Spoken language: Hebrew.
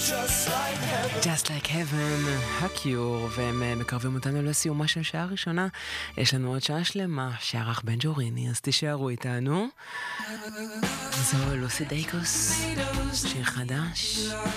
Just Like Heaven, הקיור, והם מקרבים אותנו לסיומה של שעה ראשונה. יש לנו עוד שעה שלמה שערך בן ג'וריני, אז תישארו איתנו. זו לוסי דייקוס, שיר חדש.